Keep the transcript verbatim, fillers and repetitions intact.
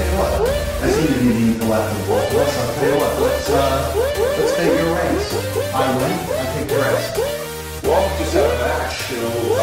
tell you what, I seem to be leaning to left of both of us. I'll tell you what, let's, uh, let's take your race. I win, I take the rest. Well, just had a match, you know,